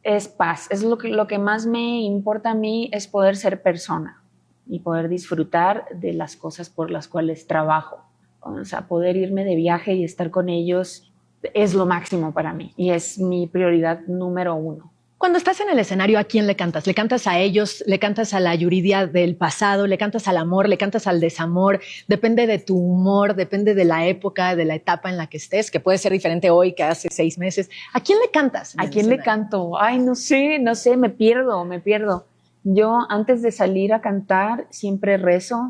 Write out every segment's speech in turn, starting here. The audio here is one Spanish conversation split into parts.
es paz. Es lo que más me importa a mí es poder ser persona y poder disfrutar de las cosas por las cuales trabajo. O sea, poder irme de viaje y estar con ellos es lo máximo para mí y es mi prioridad número 1. Cuando estás en el escenario, ¿a quién le cantas? ¿Le cantas a ellos? ¿Le cantas a la Yuridia del pasado? ¿Le cantas al amor? ¿Le cantas al desamor? Depende de tu humor, depende de la época, de la etapa en la que estés, que puede ser diferente hoy que hace 6 meses. ¿A quién le cantas? ¿A quién le canto? Ay, no sé, me pierdo. Yo antes de salir a cantar siempre rezo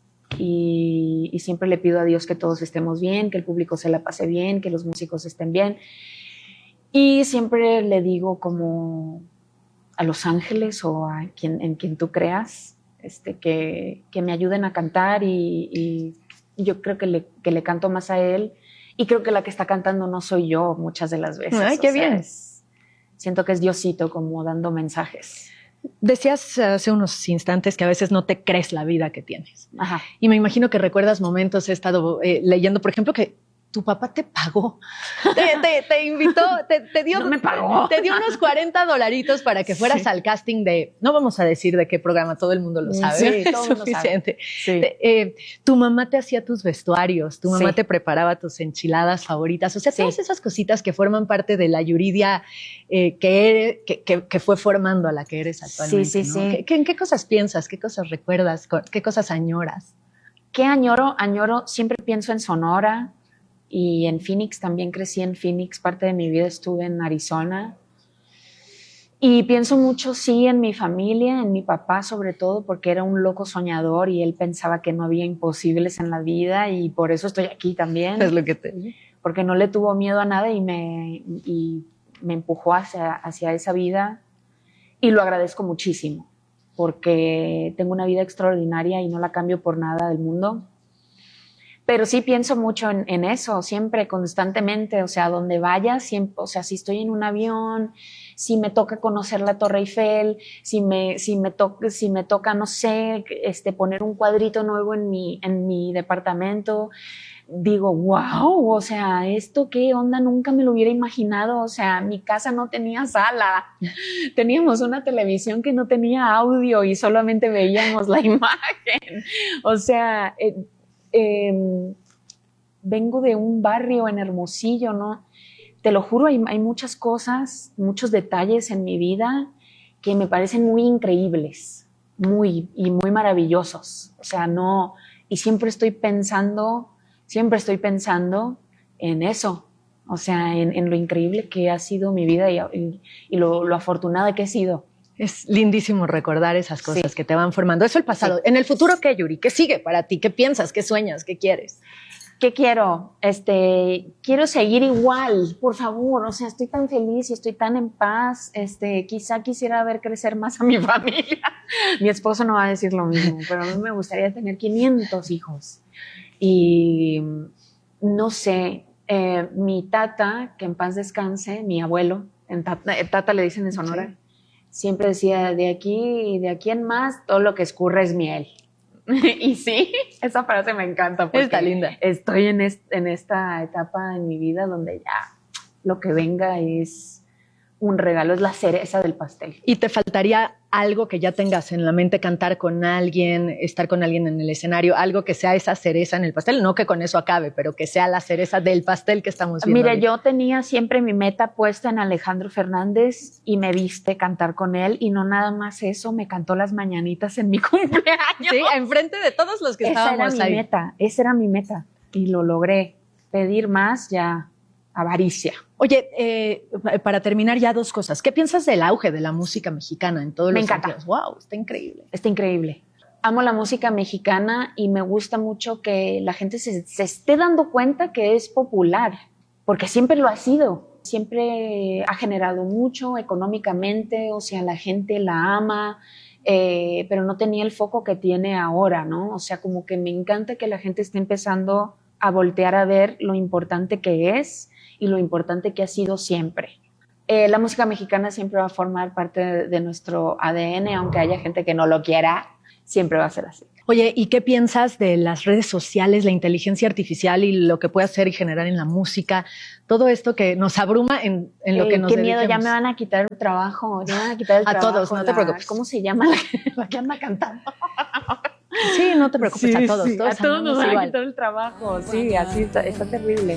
y siempre le pido a Dios que todos estemos bien, que el público se la pase bien, que los músicos estén bien. Y siempre le digo como a los ángeles o a en quien tú creas, que me ayuden a cantar y yo creo que le canto más a él y creo que la que está cantando no soy yo muchas de las veces. Ay, qué bien. Siento que es Diosito como dando mensajes. Decías hace unos instantes que a veces no te crees la vida que tienes. Ajá. Y me imagino que recuerdas momentos, he estado leyendo, por ejemplo, que tu papá te pagó, te invitó, te dio, no me pagó. Te dio unos $40 para que fueras al casting de, no vamos a decir de qué programa, todo el mundo lo sabe, sí, todo es el mundo suficiente. Sabe. Sí. Tu mamá te hacía tus vestuarios, tu mamá sí. te preparaba tus enchiladas favoritas, o sea, todas esas cositas que forman parte de la Yuridia que fue formando a la que eres actualmente. Sí, ¿no? sí. ¿En qué cosas piensas? ¿Qué cosas recuerdas? ¿Qué cosas añoras? ¿Qué añoro? Siempre pienso en Sonora. Y en Phoenix, también crecí en Phoenix, parte de mi vida estuve en Arizona. Y pienso mucho, sí, en mi familia, en mi papá sobre todo, porque era un loco soñador y él pensaba que no había imposibles en la vida y por eso estoy aquí también. Es lo que te digo. Porque no le tuvo miedo a nada y me empujó hacia esa vida y lo agradezco muchísimo, porque tengo una vida extraordinaria y no la cambio por nada del mundo. Pero sí pienso mucho en eso, siempre, constantemente, o sea, donde vaya, siempre, o sea, si estoy en un avión, si me toca conocer la Torre Eiffel, si me toca, no sé, poner un cuadrito nuevo en mi departamento, digo, wow, o sea, ¿esto qué onda? Nunca me lo hubiera imaginado, o sea, mi casa no tenía sala, teníamos una televisión que no tenía audio y solamente veíamos la imagen, o sea... vengo de un barrio en Hermosillo, ¿no? Te lo juro, hay muchas cosas, muchos detalles en mi vida que me parecen muy increíbles, muy maravillosos. O sea, no, y siempre estoy pensando en eso. O sea, en lo increíble que ha sido mi vida y lo afortunada que he sido. Es lindísimo recordar esas cosas que te van formando. Eso el pasado. Sí. En el futuro, ¿qué, Yuri? ¿Qué sigue para ti? ¿Qué piensas? ¿Qué sueñas? ¿Qué quieres? ¿Qué quiero? Quiero seguir igual, por favor. O sea, estoy tan feliz y estoy tan en paz. Quizá quisiera ver crecer más a mi familia. Mi esposo no va a decir lo mismo, pero a mí me gustaría tener 500 hijos. Y no sé, mi tata, que en paz descanse, mi abuelo, tata le dicen en Sonora, sí. Siempre decía, de aquí en más, todo lo que escurre es miel. Y sí, esa frase me encanta. Porque está linda. Estoy en esta etapa en mi vida donde ya lo que venga es un regalo, es la cereza del pastel. ¿Y te faltaría algo que ya tengas en la mente, cantar con alguien, estar con alguien en el escenario, algo que sea esa cereza en el pastel? No que con eso acabe, pero que sea la cereza del pastel que estamos viendo. Mira, ahorita. Yo tenía siempre mi meta puesta en Alejandro Fernández y me viste cantar con él y no nada más eso, me cantó las mañanitas en mi cumpleaños. Sí, enfrente de todos los que estábamos ahí. Esa era mi meta y lo logré. Pedir más ya... avaricia. Oye, para terminar ya 2 cosas. ¿Qué piensas del auge de la música mexicana en todos los sentidos? ¡Wow! Está increíble. Está increíble. Amo la música mexicana y me gusta mucho que la gente se esté dando cuenta que es popular, porque siempre lo ha sido. Siempre ha generado mucho económicamente, o sea, la gente la ama, pero no tenía el foco que tiene ahora, ¿no? O sea, como que me encanta que la gente esté empezando a voltear a ver lo importante que es y lo importante que ha sido siempre. La música mexicana siempre va a formar parte de nuestro ADN, aunque haya gente que no lo quiera, siempre va a ser así. Oye, ¿y qué piensas de las redes sociales, la inteligencia artificial y lo que puede hacer y generar en la música? Todo esto que nos abruma en lo que nos Qué miedo, dediquemos. ya me van a quitar el trabajo, ya me van a quitar el A trabajo. todos, no te preocupes. ¿Cómo se llama la que anda cantando? Sí, no te preocupes, Sí, a todos. sí, Todos a todos nos van a igual. quitar el trabajo, sí, así está terrible.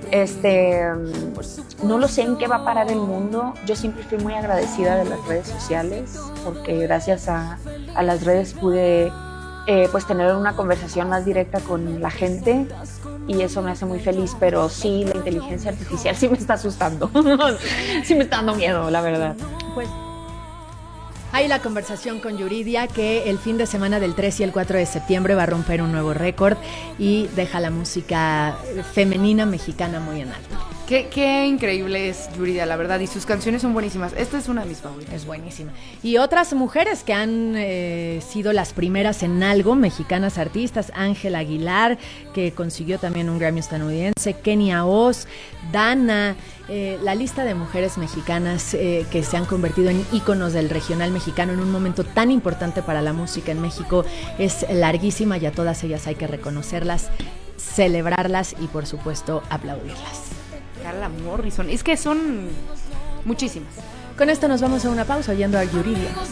No lo sé en qué va a parar el mundo. Yo siempre fui muy agradecida de las redes sociales, porque gracias a las redes pude pues tener una conversación más directa con la gente, y eso me hace muy feliz. Pero sí, la inteligencia artificial sí me está asustando. Sí me está dando miedo, la verdad. Pues hay la conversación con Yuridia, que el fin de semana del 3 y el 4 de septiembre va a romper un nuevo récord y deja la música femenina mexicana muy en alto. Qué increíble es Yuridia, la verdad, y sus canciones son buenísimas. Esta es una de mis favoritas. Es buenísima. Y otras mujeres que han sido las primeras en algo, mexicanas artistas: Ángela Aguilar, que consiguió también un Grammy estadounidense, Kenia Oz, Dana, la lista de mujeres mexicanas que se han convertido en íconos del regional mexicano en un momento tan importante para la música en México es larguísima, y a todas ellas hay que reconocerlas, celebrarlas y por supuesto aplaudirlas. Carla Morrison, es que son muchísimas. Con esto nos vamos a una pausa oyendo a Yuridia.